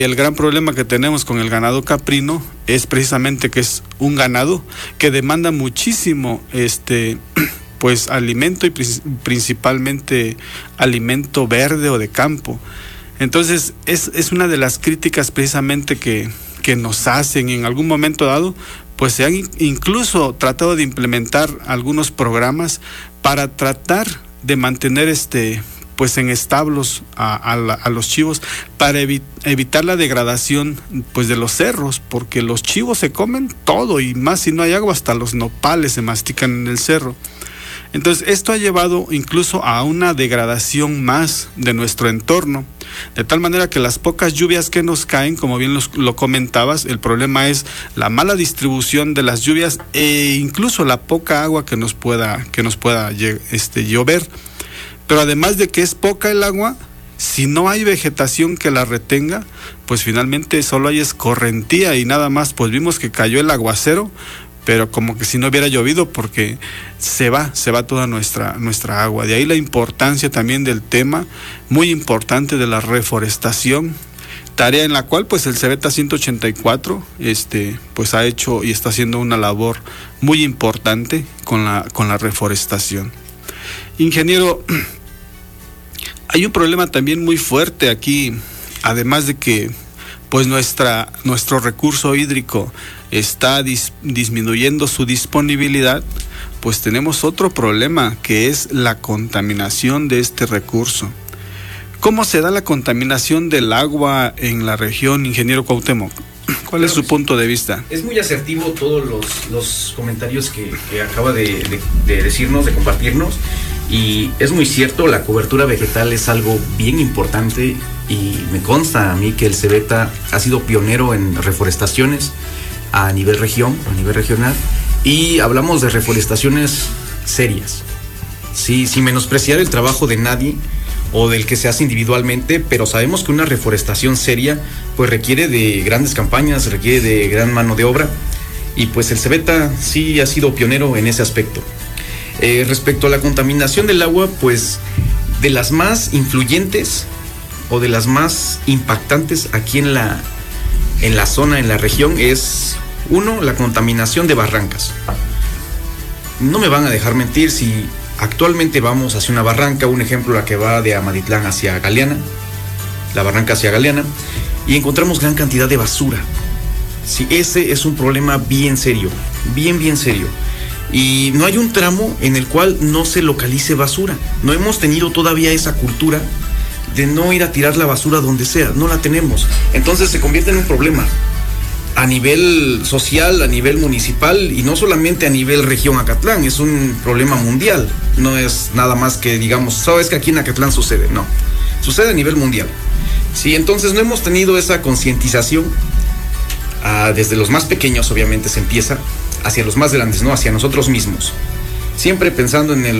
El gran problema que tenemos con el ganado caprino es precisamente que es un ganado que demanda muchísimo pues alimento y principalmente alimento verde o de campo. Entonces es una de las críticas precisamente que nos hacen en algún momento dado. Pues se han incluso tratado de implementar algunos programas para tratar de mantener pues en establos a los chivos para evitar la degradación pues de los cerros, porque los chivos se comen todo, y más si no hay agua, hasta los nopales se mastican en el cerro. Entonces esto ha llevado incluso a una degradación más de nuestro entorno, de tal manera que las pocas lluvias que nos caen, como bien lo comentabas, el problema es la mala distribución de las lluvias e incluso la poca agua que nos pueda llover. Pero además de que es poca el agua, si no hay vegetación que la retenga, pues finalmente solo hay escorrentía y nada más. Pues vimos que cayó el aguacero, pero como que si no hubiera llovido, porque se va toda nuestra agua. De ahí la importancia también del tema, muy importante, de la reforestación, tarea en la cual pues el Cebeta 184 pues ha hecho y está haciendo una labor muy importante con la reforestación. Ingeniero, hay un problema también muy fuerte aquí, además de que pues nuestro recurso hídrico está disminuyendo su disponibilidad, pues tenemos otro problema, que es la contaminación de este recurso. ¿Cómo se da la contaminación del agua en la región, ingeniero Cuauhtémoc? ¿Cuál es su punto de vista? Es muy asertivo todos los comentarios que acaba de decirnos, de compartirnos, y es muy cierto, la cobertura vegetal es algo bien importante, y me consta a mí que el Cebeta ha sido pionero en reforestaciones a nivel región, a nivel regional, y hablamos de reforestaciones serias, sí, sin menospreciar el trabajo de nadie o del que se hace individualmente, pero sabemos que una reforestación seria pues requiere de grandes campañas, requiere de gran mano de obra, y pues el Cebeta sí ha sido pionero en ese aspecto. Respecto a la contaminación del agua, pues de las más influyentes o de las más impactantes aquí en la zona, en la región, es uno, la contaminación de barrancas. No me van a dejar mentir, si actualmente vamos hacia una barranca, un ejemplo, la que va de Amatitlán hacia Galeana, la barranca hacia Galeana, y encontramos gran cantidad de basura. Sí, ese es un problema bien serio, bien serio. Y no hay un tramo en el cual no se localice basura. No hemos tenido todavía esa cultura de no ir a tirar la basura donde sea, no la tenemos. Entonces se convierte en un problema a nivel social, a nivel municipal, y no solamente a nivel región Acatlán, es un problema mundial. No es nada más que digamos, sabes que aquí en Acatlán sucede, no, sucede a nivel mundial. Sí, entonces no hemos tenido esa concientización. Desde los más pequeños obviamente se empieza, hacia los más grandes, ¿no? Hacia nosotros mismos. Siempre pensando en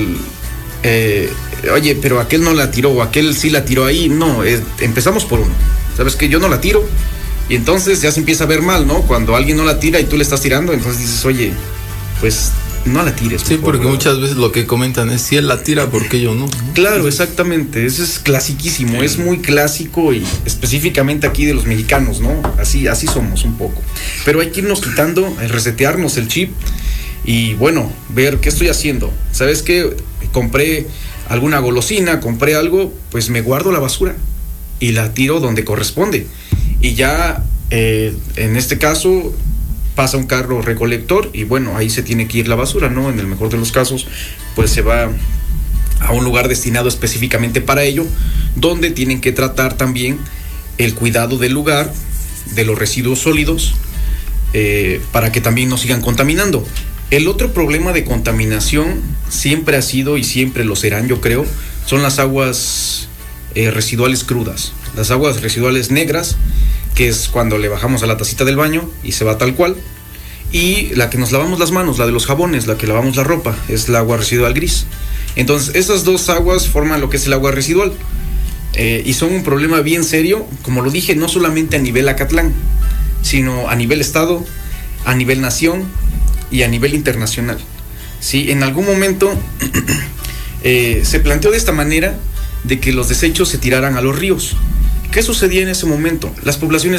oye, pero aquel no la tiró, o aquel sí la tiró ahí. No, empezamos por uno. ¿Sabes qué? Yo no la tiro. Y entonces ya se empieza a ver mal, ¿no? Cuando alguien no la tira y tú le estás tirando, entonces dices, oye, pues no la tires. Sí, porque muchas veces lo que comentan es, si él la tira, ¿por qué yo no? Claro, exactamente, eso es clasiquísimo, sí. Es muy clásico, y específicamente aquí de los mexicanos, ¿no? Así somos un poco. Pero hay que irnos quitando, resetearnos el chip y bueno, ver qué estoy haciendo. ¿Sabes qué? Compré alguna golosina, compré algo, pues me guardo la basura y la tiro donde corresponde. Y ya, en este caso, pasa un carro recolector y bueno, ahí se tiene que ir la basura, ¿no? En el mejor de los casos, pues se va a un lugar destinado específicamente para ello, donde tienen que tratar también el cuidado del lugar, de los residuos sólidos, para que también no sigan contaminando. El otro problema de contaminación siempre ha sido, y siempre lo serán, yo creo, son las aguas residuales crudas, las aguas residuales negras, que es cuando le bajamos a la tacita del baño y se va tal cual, y la que nos lavamos las manos, la de los jabones, la que lavamos la ropa, es el agua residual gris. Entonces esas dos aguas forman lo que es el agua residual, y son un problema bien serio, como lo dije, no solamente a nivel Acatlán, sino a nivel estado, a nivel nación y a nivel internacional. Sí, en algún momento se planteó de esta manera, de que los desechos se tiraran a los ríos. ¿Qué sucedía en ese momento? Las poblaciones